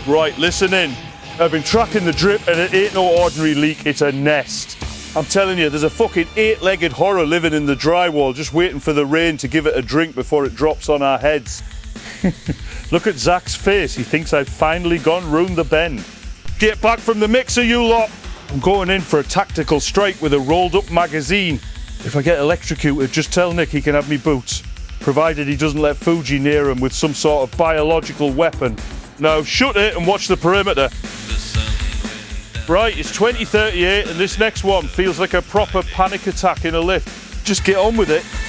Right, listen in. I've been tracking the drip and it ain't no ordinary leak, it's a nest. I'm telling you, there's a fucking 8-legged horror living in the drywall just waiting for the rain to give it a drink before it drops on our heads. Look at Zach's face, he thinks I've finally gone round the bend. Get back from the mixer, you lot! I'm going in for a tactical strike with a rolled up magazine. If I get electrocuted, just tell Nick he can have me boots, provided he doesn't let Fuji near him with some sort of biological weapon. Now shut it and watch the perimeter. Right, it's 20:38 and this next one feels like a proper panic attack in a lift. Just get on with it.